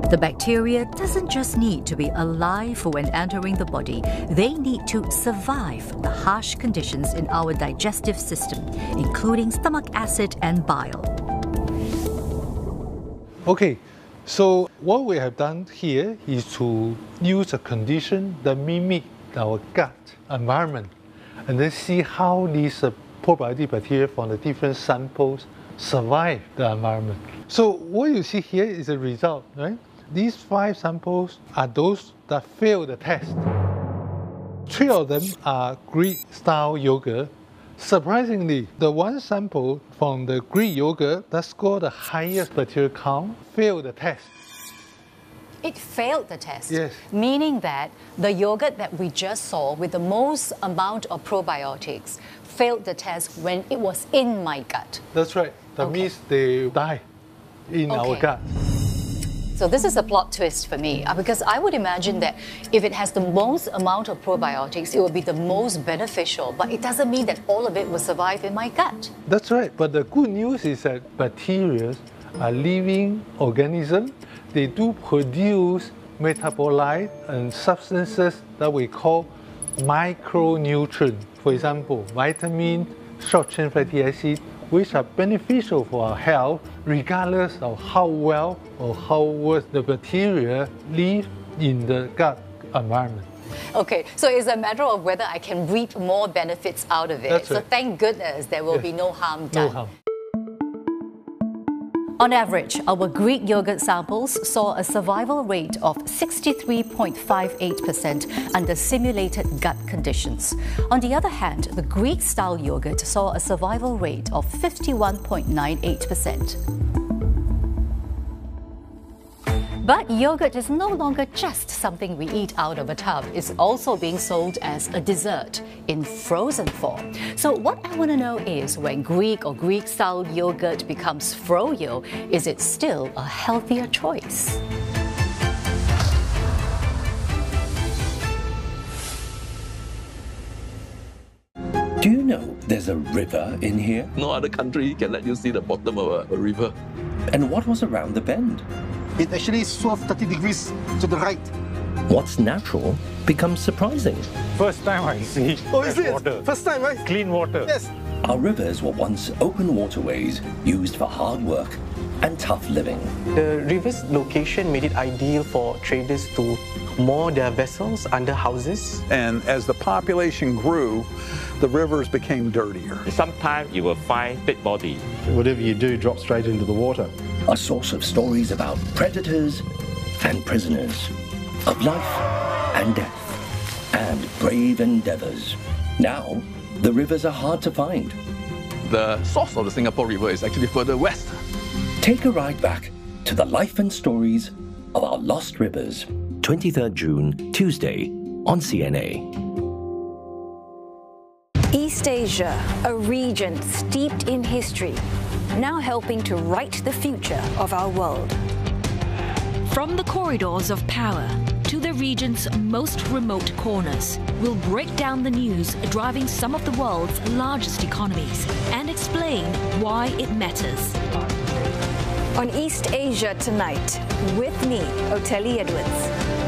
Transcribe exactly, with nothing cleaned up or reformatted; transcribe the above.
The bacteria doesn't just need to be alive when entering the body, they need to survive the harsh conditions in our digestive system, including stomach acid and bile. Okay, so what we have done here is to use a condition that mimic our gut environment and then see how these uh, probiotic bacteria from the different samples survive the environment. So what you see here is a result, right? These five samples are those that failed the test. Three of them are Greek-style yogurt. Surprisingly, the one sample from the Greek yogurt that scored the highest bacterial count failed the test. It failed the test, yes. Meaning that the yogurt that we just saw with the most amount of probiotics failed the test when it was in my gut. That's right. That okay. means they die in okay. our gut. So this is a plot twist for me, because I would imagine that if it has the most amount of probiotics, it will be the most beneficial, but it doesn't mean that all of it will survive in my gut. That's right, but the good news is that bacteria are living organisms. They do produce metabolites and substances that we call micronutrients. For example, vitamin, short-chain fatty acid, which are beneficial for our health regardless of how well or how worse the bacteria live in the gut environment. Okay, so it's a matter of whether I can reap more benefits out of it. That's so right. Thank goodness there will yes. be no harm done. No harm. On average, our Greek yogurt samples saw a survival rate of sixty-three point five eight percent under simulated gut conditions. On the other hand, the Greek-style yogurt saw a survival rate of fifty-one point nine eight percent. But yogurt is no longer just something we eat out of a tub. It's also being sold as a dessert in frozen form. So what I want to know is, when Greek or Greek-style yogurt becomes froyo, is it still a healthier choice? Do you know there's a river in here? No other country can let you see the bottom of a, a river. And what was around the bend? It actually swerved thirty degrees to the right. What's natural becomes surprising. First time I see Oh, is it? water. First time, right? Clean water. Yes. Our rivers were once open waterways used for hard work and tough living. The river's location made it ideal for traders to moor their vessels under houses. And as the population grew, the rivers became dirtier. Sometimes you will find dead body. Whatever you do drops straight into the water. A source of stories about predators and prisoners, of life and death, and brave endeavors. Now, the rivers are hard to find. The source of the Singapore River is actually further west. Take a ride back to the life and stories of our lost rivers. twenty-third June, Tuesday, on C N A. East Asia, a region steeped in history, now helping to write the future of our world. From the corridors of power to the region's most remote corners, we'll break down the news driving some of the world's largest economies and explain why it matters. On East Asia Tonight, with me, Oteli Edwards.